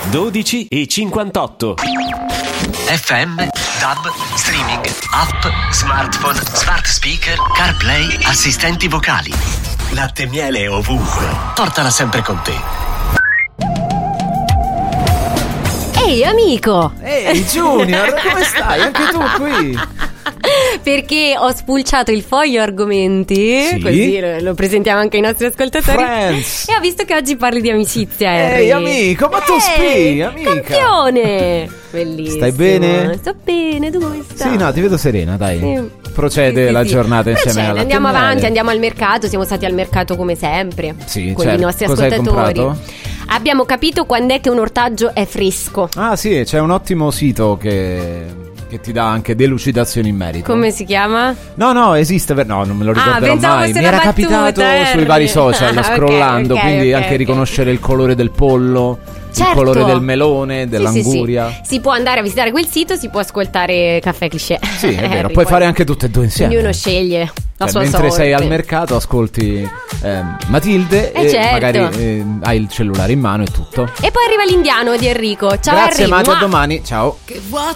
12:58. FM, DAB, streaming, app, smartphone, smart speaker, CarPlay, assistenti vocali. Latte e miele ovunque. Portala sempre con te. Ehi amico! Ehi Junior, come stai? Anche tu qui? Perché ho spulciato il foglio argomenti, sì? Così lo presentiamo anche ai nostri ascoltatori. Friends. E ho visto che oggi parli di amicizia, Harry. Ehi amico, ma tu spii, amica. Campione! Bellissimo. Stai bene? Sto bene, tu come stai? Sì, no, ti vedo serena, dai. Sì. Procede la giornata insieme alla andiamo avanti, andiamo al mercato. Siamo stati al mercato come sempre. Sì, con certo. i nostri Cosa hai ascoltatori. comprato? Abbiamo capito quando è che un ortaggio è fresco. Ah sì, c'è un ottimo sito che ti dà anche delucidazioni in merito. Come si chiama? No, esiste, no, non me lo ricorderò mai. Mi era capitato sui vari social, scrollando, quindi anche riconoscere il colore del pollo, certo, il colore del melone, dell'anguria. Sì. Si può andare a visitare quel sito, si può ascoltare Caffè Cliché. Sì, è vero, puoi fare anche tutte e due insieme. Ognuno sceglie la sua mentre sorte. sei al mercato ascolti Matilde e certo, magari hai il cellulare in mano e tutto. E poi arriva l'indiano di Enrico. Ciao Grazie Harry. Mati, a domani, ciao. Che vuoto